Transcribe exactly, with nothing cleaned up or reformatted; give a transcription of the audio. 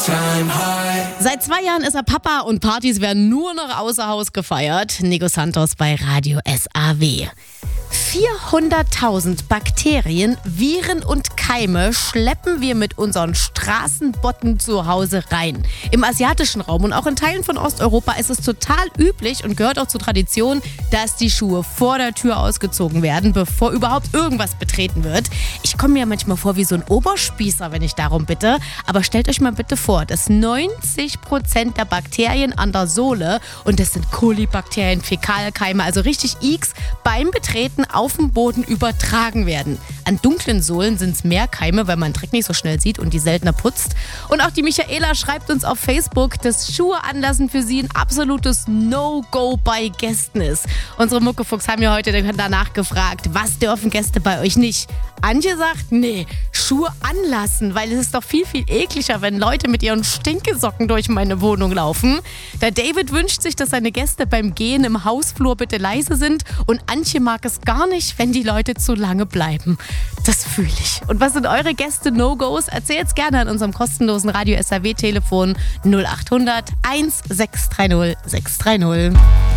Seit zwei Jahren ist er Papa und Partys werden nur noch außer Haus gefeiert. Nico Santos bei Radio S A W. vierhunderttausend Bakterien, Viren und Keime schleppen wir mit unseren Straßenbotten zu Hause rein. Im asiatischen Raum und auch in Teilen von Osteuropa ist es total üblich und gehört auch zur Tradition, dass die Schuhe vor der Tür ausgezogen werden, bevor überhaupt irgendwas betreten wird. Ich komme mir manchmal vor wie so ein Oberspießer, wenn ich darum bitte. Aber stellt euch mal bitte vor, dass neunzig Prozent der Bakterien an der Sohle, und das sind Kolibakterien, Fäkalkeime, also richtig Iks, beim Betreten auf dem Boden übertragen werden. An dunklen Sohlen sind es mehr Keime, weil man Dreck nicht so schnell sieht und die seltener putzt. Und auch die Michaela schreibt uns auf Facebook, dass Schuhe anlassen für sie ein absolutes No-Go bei Gästen ist. Unsere Muckefuchs haben ja heute danach gefragt, was dürfen Gäste bei euch nicht? Antje sagt, nee, Schuhe anlassen, weil es ist doch viel, viel ekliger, wenn Leute mit ihren Stinkesocken durch meine Wohnung laufen. Der David wünscht sich, dass seine Gäste beim Gehen im Hausflur bitte leise sind, und Antje mag es gar nicht, wenn die Leute zu lange bleiben. Das fühle ich. Und was sind eure Gäste-No-Gos? Erzählt's gerne an unserem kostenlosen Radio S A W Telefon null acht hundert eins sechs drei null sechs drei null.